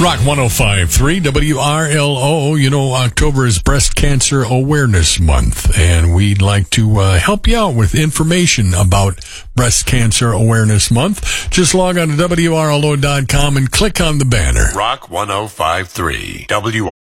Rock 105.3 WRLO. You know, October is Breast Cancer Awareness Month, and we'd like to help you out with information about Breast Cancer Awareness Month. Just log on to WRLO.com and click on the banner. Rock 105.3